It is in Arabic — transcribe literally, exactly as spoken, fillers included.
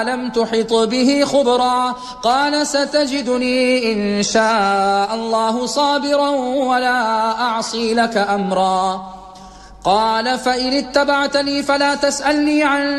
لم تحط به خبرا قال ستجدني إن شاء الله صابرا ولا أعصي لك أمرا قال فإن اتبعتني فلا تسألني عن